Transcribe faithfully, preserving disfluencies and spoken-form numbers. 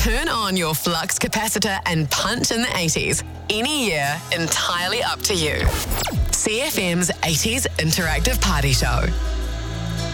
Turn on your flux capacitor and punch in the eighties. Any year, entirely up to you. C F M's eighties Interactive Party Show.